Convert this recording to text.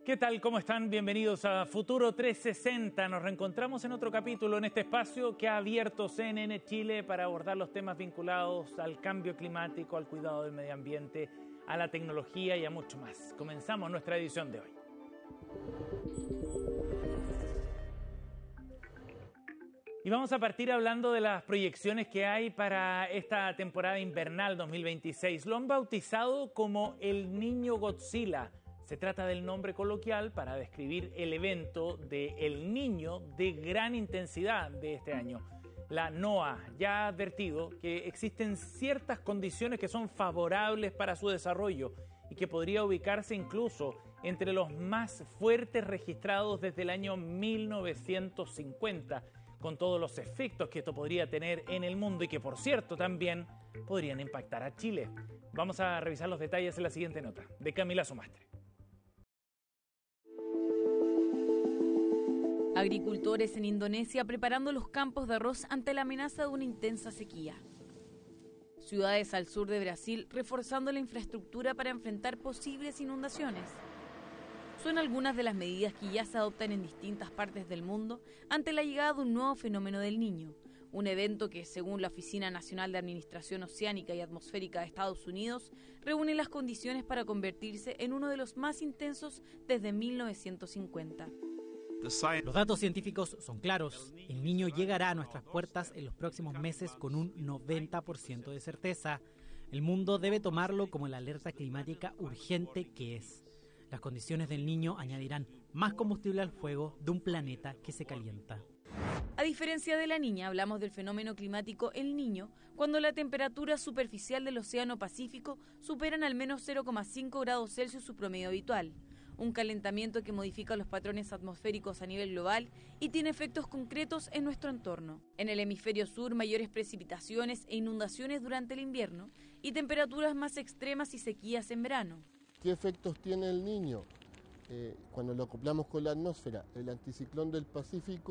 ¿Qué tal? ¿Cómo están? Bienvenidos a Futuro 360. Nos reencontramos en otro capítulo en este espacio que ha abierto CNN Chile para abordar los temas vinculados al cambio climático, al cuidado del medio ambiente, a la tecnología y a mucho más. Comenzamos nuestra edición de hoy. Y vamos a partir hablando de las proyecciones que hay para esta temporada invernal 2026. Lo han bautizado como el Niño Godzilla. Se trata del nombre coloquial para describir el evento de El Niño de gran intensidad de este año. La NOAA ya ha advertido que existen ciertas condiciones que son favorables para su desarrollo y que podría ubicarse incluso entre los más fuertes registrados desde el año 1950, con todos los efectos que esto podría tener en el mundo y que, por cierto, también podrían impactar a Chile. Vamos a revisar los detalles en la siguiente nota, de Camila Sumastre. Agricultores en Indonesia preparando los campos de arroz ante la amenaza de una intensa sequía. Ciudades al sur de Brasil reforzando la infraestructura para enfrentar posibles inundaciones. Son algunas de las medidas que ya se adoptan en distintas partes del mundo ante la llegada de un nuevo fenómeno del Niño, un evento que, según la Oficina Nacional de Administración Oceánica y Atmosférica de Estados Unidos, reúne las condiciones para convertirse en uno de los más intensos desde 1950. Los datos científicos son claros. El Niño llegará a nuestras puertas en los próximos meses con un 90% de certeza. El mundo debe tomarlo como la alerta climática urgente que es. Las condiciones del Niño añadirán más combustible al fuego de un planeta que se calienta. A diferencia de la Niña, hablamos del fenómeno climático El Niño cuando la temperatura superficial del Océano Pacífico superan al menos 0,5 grados Celsius su promedio habitual. Un calentamiento que modifica los patrones atmosféricos a nivel global y tiene efectos concretos en nuestro entorno. En el hemisferio sur, mayores precipitaciones e inundaciones durante el invierno y temperaturas más extremas y sequías en verano. ¿Qué efectos tiene El Niño? Cuando lo acoplamos con la atmósfera, el anticiclón del Pacífico